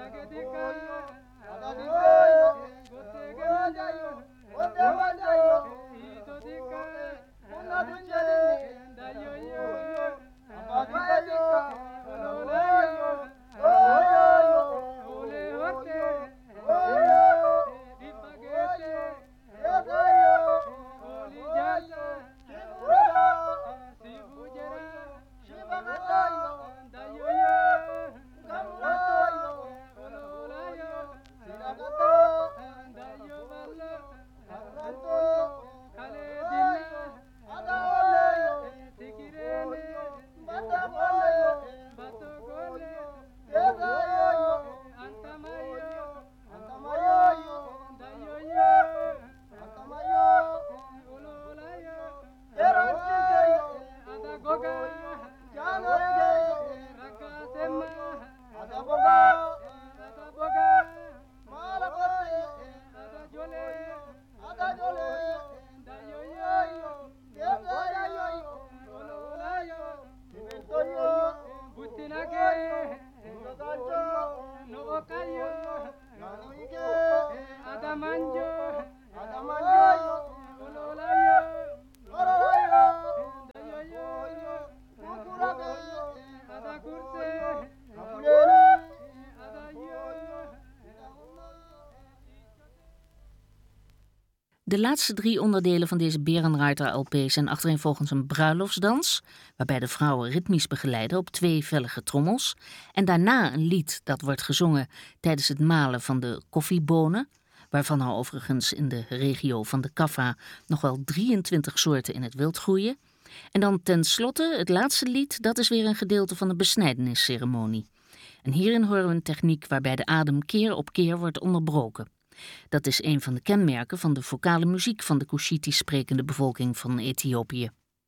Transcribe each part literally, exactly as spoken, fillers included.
De laatste drie onderdelen van deze Bärenreiter L P zijn achtereenvolgens een bruiloftsdans, waarbij de vrouwen ritmisch begeleiden op twee vellige trommels, en daarna een lied dat wordt gezongen tijdens het malen van de koffiebonen, waarvan er overigens in de regio van de Kaffa nog wel drieëntwintig soorten in het wild groeien. En dan tenslotte het laatste lied, dat is weer een gedeelte van de besnijdenisceremonie. En hierin horen we een techniek waarbij de adem keer op keer wordt onderbroken. Dat is een van de kenmerken van de vocale muziek van de Cushitisch sprekende bevolking van Ethiopië.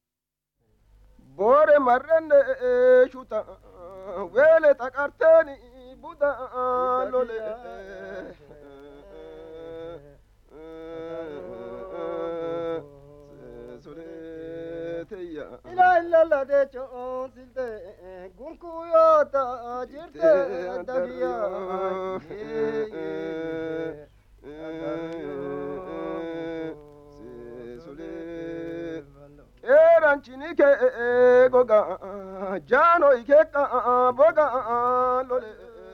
Bore marrende shuta wele takarteni buda lole ila ila la de chon silte gunkuyo jirte dagiya eran chinike goga jano ikeka boga lole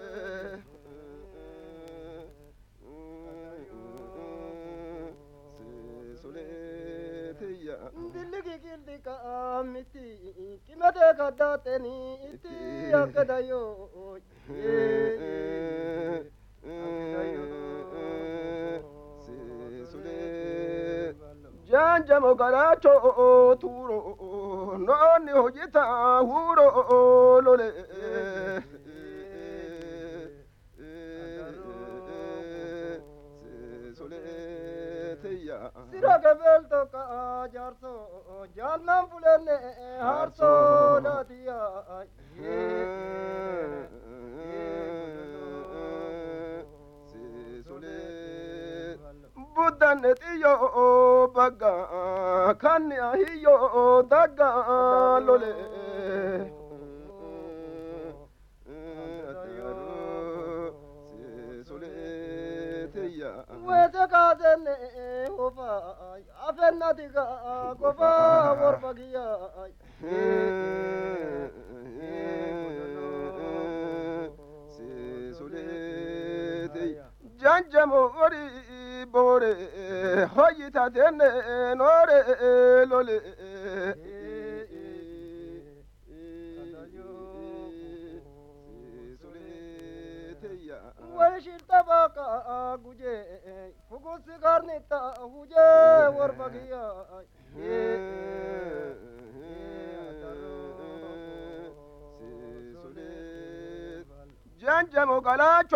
dilligi gildika miti kimade gadateni iti akadayo Janjamo garacho turo noni hojita huro lole Sira gavelto ka jarso jalnam fulene harso nadia Buddha netiyo baga kanni ahiyo daga lole wete kadene hofa afenna diga gofa warbagiya janjamo ori bore hoyita tenne nore lole Warshirta baka guje fugus garnita huje warbagiya janjamo galacho